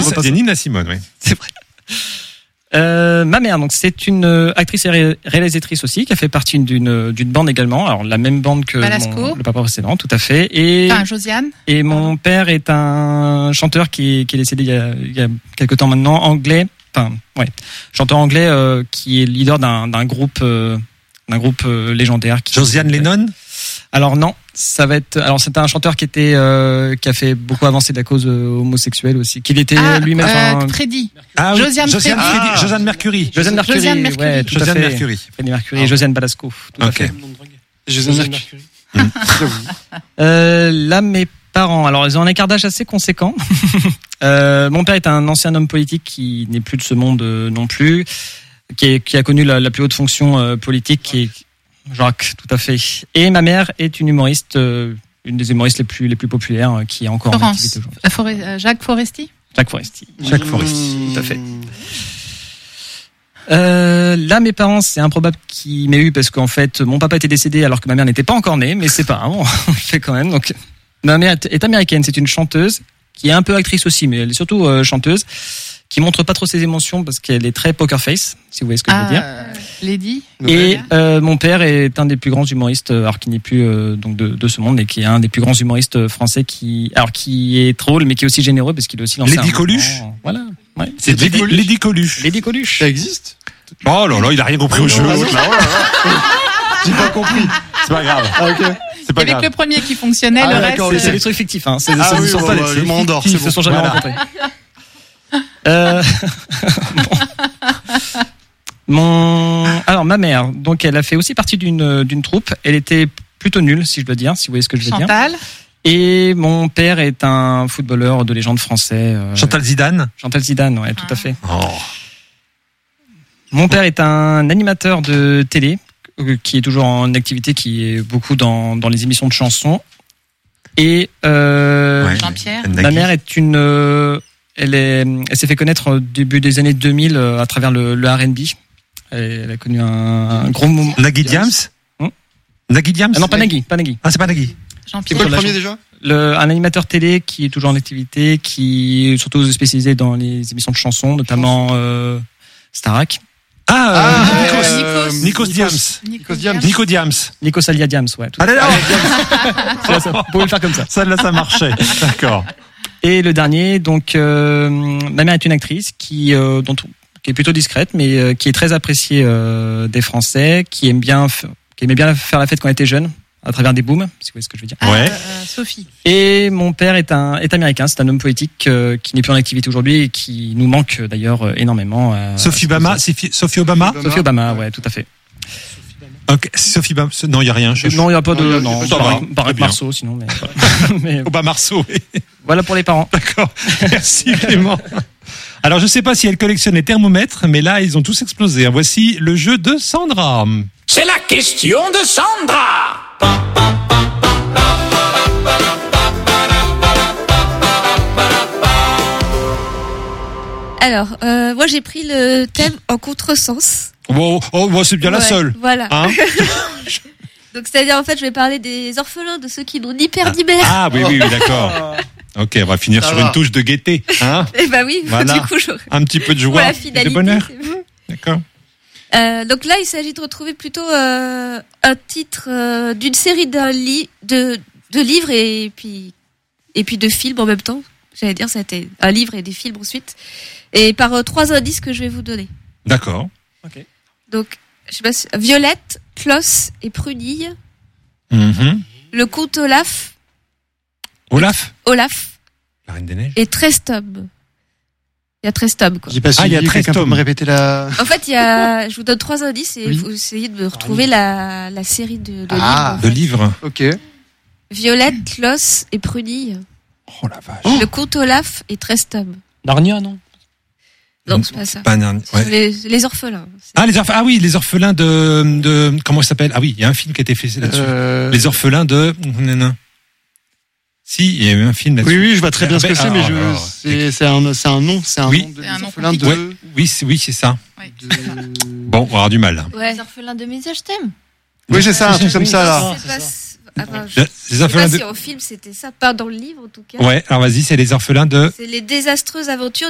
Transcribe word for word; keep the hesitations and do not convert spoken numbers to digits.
c'est, c'est Nina Simone, oui. C'est vrai. Euh, ma mère, donc c'est une actrice et ré- réalisatrice aussi, qui a fait partie d'une d'une bande également. Alors la même bande que mon, le papa précédent, tout à fait. Et enfin, Josiane. Et mon père est un chanteur qui, qui est décédé il y a, il y a quelque temps maintenant, anglais. Enfin, ouais, chanteur anglais euh, qui est leader d'un d'un groupe euh, d'un groupe euh, légendaire. Qui Josiane Lennon. Alors non, ça va être. Alors c'était un chanteur qui était euh, qui a fait beaucoup avancer la cause euh, homosexuelle aussi, qu'il était ah, lui-même. Euh, un... Freddy. Ah, oui. Josiane, Josiane Freddy. Freddy. Ah. Josiane Mercury. Josiane Mercury. Josiane Mercury. Ouais, tout Josiane à fait. Mercury. Freddie Mercury et Josiane Balasco. Tout ok. À fait. Josiane Mercury. euh, là, mes parents. Alors ils ont un écart d'âge assez conséquent. euh, mon père est un ancien homme politique qui n'est plus de ce monde euh, non plus, qui, est, qui a connu la, la plus haute fonction euh, politique, qui est Jacques, tout à fait. Et ma mère est une humoriste, euh, une des humoristes les plus les plus populaires, euh, qui est encore Florence. en activité aujourd'hui. Forest, euh, Jacques Foresti. Jacques Foresti. Jacques Foresti, tout à fait. Euh, là, mes parents, c'est improbable qu'ils m'aient eu parce qu'en fait, mon papa était décédé alors que ma mère n'était pas encore née, mais c'est pas grave, on le fait quand même. Donc, ma mère est américaine, c'est une chanteuse qui est un peu actrice aussi, mais elle est surtout euh, chanteuse, qui montre pas trop ses émotions parce qu'elle est très poker face, si vous voyez ce que ah, je veux dire. Euh, Lady. Et euh, mon père est un des plus grands humoristes, alors qui n'est plus euh, donc de, de ce monde, mais qui est un des plus grands humoristes français, qui alors qui est drôle, mais qui est aussi généreux parce qu'il est aussi lancé. Lady un Coluche. mouvement. Voilà. Ouais. C'est Lady Coluche. Lady Coluche. Lady Coluche. Ça existe? Oh là là, il a rien compris au jeu. J'ai pas compris. C'est pas grave. Ah, ok. C'est pas Avec grave. le premier qui fonctionnait, Ah, le d'accord, reste. C'est, c'est des trucs fictifs, hein. C'est, ah ce oui, ne sont bon, pas bah, des je m'endors, c'est ils bon. se sont jamais Voilà. rencontrés. euh... Mon, alors ma mère, donc elle a fait aussi partie d'une d'une troupe. Elle était plutôt nulle, si je dois dire, si vous voyez ce que je veux dire. Chantal. Et mon père est un footballeur de légende français. Euh, Chantal Zidane. Chantal Zidane, ouais, tout Ah. à fait. Oh. Mon père est un animateur de télé euh, qui est toujours en activité, qui est beaucoup dans dans les émissions de chansons. Et euh, Ouais. Jean-Pierre. ma mère est une, euh, elle est, elle s'est fait connaître au début des années deux mille euh, à travers le, le R and B. Elle, elle a connu un, un gros moment. Nagui Diams. Hmm Nagui Diams. Ah non, pas Nagui, pas Nagui. Ah, c'est pas Nagui. C'est Jean-Pierre. quoi le la premier chanson. déjà? Le, un animateur télé qui est toujours en activité, qui est surtout spécialisé dans les émissions de chansons, notamment euh, Starac. Ah, Ah, euh, Nikos. euh, Nikos Diams. Nikos Diams. Diams. Nico Diams. Nico Salia Diams, ouais. Tout Ah là là. ça, ça, vous pouvez le faire comme ça. Ça là, ça marchait. D'accord. Et le dernier, donc, euh, ma mère est une actrice qui, euh, dont, qui est plutôt discrète, mais euh, qui est très appréciée euh, des Français, qui aime bien, f- qui aimait bien faire la fête quand elle était jeune, à travers des booms, si vous voyez ce que je veux dire. Ah, Ouais. euh, Sophie. Et mon père est un est américain, c'est un homme politique euh, qui n'est plus en activité aujourd'hui et qui nous manque euh, d'ailleurs euh, énormément. Euh, Sophie Obama. Sophie Sophie Obama. Sophie Obama, ouais, tout à fait. Ok. Sophie Obama. Non, il y a rien. Je... Non, il n'y a pas de, Non, il y a- non, il y a pas de- pareil, ça va, pareil très bien. Marceau, sinon, mais, voilà. mais Obama Marceau. voilà pour les parents. D'accord. Merci Clément. Alors, je sais pas si elle collectionne les thermomètres, mais là, ils ont tous explosé. Voici le jeu de Sandra. C'est la question de Sandra. Alors, euh, moi j'ai pris le thème en contresens. Oh, oh, oh, c'est bien la Ouais, seule. Voilà. Hein Donc c'est-à-dire en fait, je vais parler des orphelins, de ceux qui n'ont ni père ni mère. Ah oui, oui, oui, d'accord. Ok, on va finir Ça sur va. une touche de gaieté. Hein Et bah oui, Voilà. du coup, j'aurais- Un petit peu de pour joie la et de finalité. bonheur. c'est bon. D'accord. Euh, donc là, il s'agit de retrouver plutôt euh, un titre euh, d'une série d'un li- de, de livres et puis et puis de films en même temps. J'allais dire, ça a été un livre et des films ensuite. Et par euh, trois indices que je vais vous donner. D'accord. Donc, je sais pas si... Violette, Klaus et Prunille. Mhm. Le comte Olaf, Olaf. Olaf La Reine des Neiges. et treize tomes. Il y a treize tomes, quoi. J'ai pas Ah, il y a suivi. treize Quelqu'un peut tomes. me répéter la. En fait, il y a, je vous donne trois indices et Oui. vous essayez de me retrouver la, la série de, de Ah. livres. en De fait. livres. Ok. Violette, Klaus et Prunille. Oh la vache. Le comte Olaf et treize tomes. Narnia, non? Non, Mm. c'est pas ça. Pas un- ouais. Les, les orphelins. C'est- Ah, les orphelins. Ah oui, les orphelins de, de, comment ça s'appelle? Ah oui, il y a un film qui a été fait là-dessus. Euh... Les orphelins de, nanana. Si, il y a eu un film là-dessus. Oui, oui, je vois très bien ce que c'est, Ah, mais je, alors, c'est, c'est un, c'est un nom, c'est un Oui. nom de C'est un nom orphelin de. compliqué. Ouais. Oui, c'est, oui, c'est ça. de- Bon, on va avoir du mal. Ouais. Les orphelins de mes je t'aime. Oui, c'est ça, un truc comme ça là. C'est pas- c'est- ah, ben, je Les sais pas orphelins si de, en film c'était ça, pas dans le livre en tout cas. ouais, alors vas-y, c'est les orphelins de, C'est les désastreuses aventures